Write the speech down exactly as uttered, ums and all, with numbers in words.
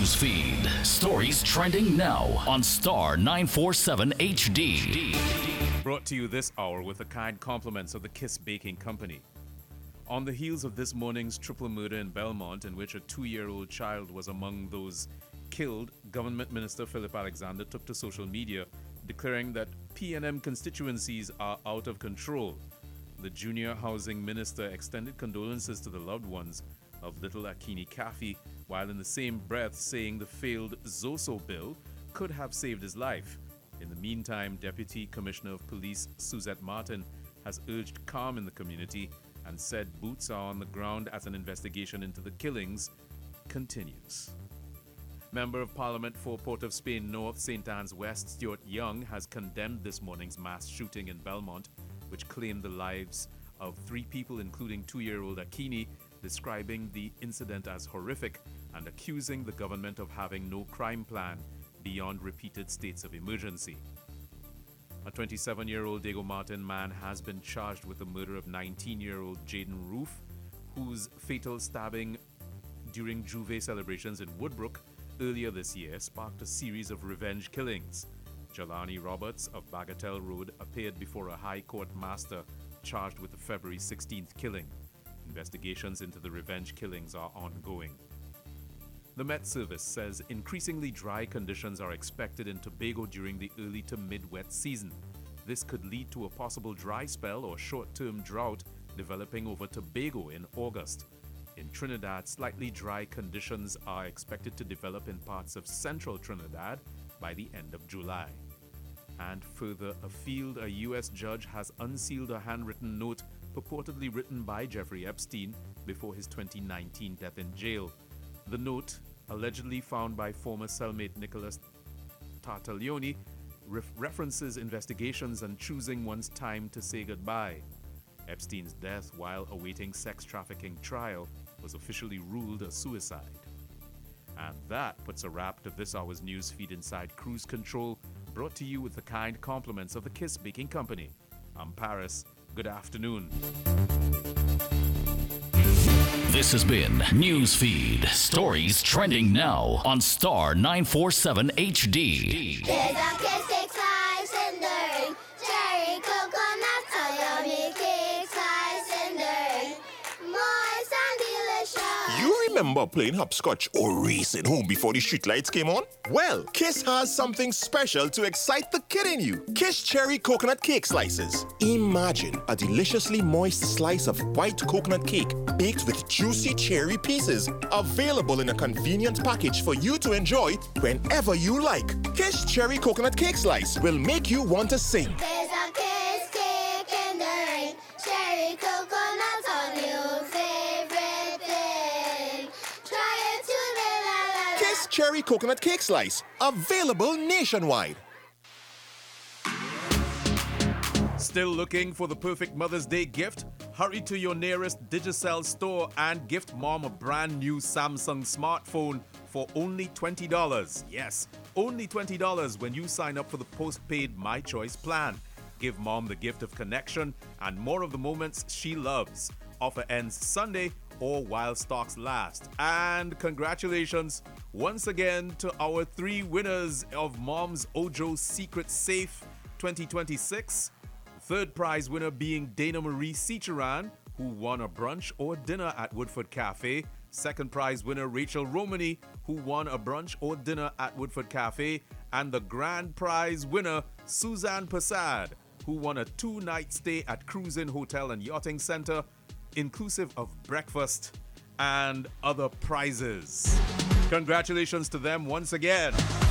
News feed. Stories trending now on Star nine forty-seven H D. Brought to you this hour with the kind compliments of the Kiss Baking Company. On the heels of this morning's triple murder in Belmont, in which a two-year-old child was among those killed, Government Minister Philip Alexander took to social media, declaring that P and M constituencies are out of control. The junior housing minister extended condolences to the loved ones of little Akini Kafi, while in the same breath saying the failed Zoso bill could have saved his life. In the meantime, Deputy Commissioner of Police Suzette Martin has urged calm in the community and said boots are on the ground as an investigation into the killings continues. Member of Parliament for Port of Spain North, Saint Anne's West, Stuart Young, has condemned this morning's mass shooting in Belmont, which claimed the lives of three people, including two-year-old Akini, describing the incident as horrific and accusing the government of having no crime plan beyond repeated states of emergency. A twenty-seven-year-old Diego Martin man has been charged with the murder of nineteen-year-old Jaden Roof, whose fatal stabbing during Juve celebrations in Woodbrook earlier this year sparked a series of revenge killings. Jelani Roberts of Bagatelle Road appeared before a High Court master charged with the February sixteenth killing. Investigations into the revenge killings are ongoing. The Met Service says increasingly dry conditions are expected in Tobago during the early to mid-wet season. This could lead to a possible dry spell or short-term drought developing over Tobago in August. In Trinidad, slightly dry conditions are expected to develop in parts of central Trinidad by the end of July. And further afield, a U S judge has unsealed a handwritten note purportedly written by Jeffrey Epstein before his twenty nineteen death in jail. The note, allegedly found by former cellmate Nicholas Tartaglione, ref- references investigations and choosing one's time to say goodbye. Epstein's death while awaiting sex trafficking trial was officially ruled a suicide. And that puts a wrap to this hour's news feed inside Cruise Control, brought to you with the kind compliments of the Kiss Baking Company. I'm Paris. Good afternoon. This has been Newsfeed. Stories trending now on Star nine forty-seven H D. There's a kiss six high cinder, cherry coconut, a yummy cake high cinder, moist and delicious. You remember playing hopscotch or racing home before the streetlights came on? Well, Kiss has something special to excite the kid in you. Kiss Cherry Coconut Cake Slices. Imagine a deliciously moist slice of white coconut cake baked with juicy cherry pieces, available in a convenient package for you to enjoy whenever you like. Kiss Cherry Coconut Cake Slice will make you want to sing. There's a kiss cake in the rain, cherry coconut on your favorite thing. Try it today, la la la. Kiss Cherry Coconut Cake Slice, available nationwide. Still looking for the perfect Mother's Day gift? Hurry to your nearest Digicel store and gift mom a brand new Samsung smartphone for only twenty dollars. Yes, only twenty dollars when you sign up for the postpaid My Choice plan. Give mom the gift of connection and more of the moments she loves. Offer ends Sunday or while stocks last. And congratulations once again to our three winners of Mom's Ojo Secret Safe twenty twenty-six. Third prize winner being Dana Marie Cicheran, who won a brunch or dinner at Woodford Cafe. Second prize winner Rachel Romani, who won a brunch or dinner at Woodford Cafe. And the grand prize winner Suzanne Passad, who won a two-night stay at Cruise Inn Hotel and Yachting Center, inclusive of breakfast and other prizes. Congratulations to them once again.